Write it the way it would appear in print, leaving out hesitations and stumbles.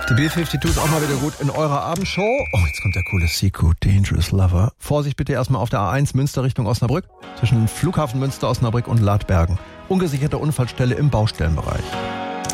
Die B-52 ist auch mal wieder gut in eurer Abendshow. Oh, jetzt kommt der coole Siku, Dangerous Lover. Vorsicht bitte erstmal auf der A1 Münster Richtung Osnabrück. Zwischen Flughafen Münster, Osnabrück und Ladbergen. Ungesicherte Unfallstelle im Baustellenbereich.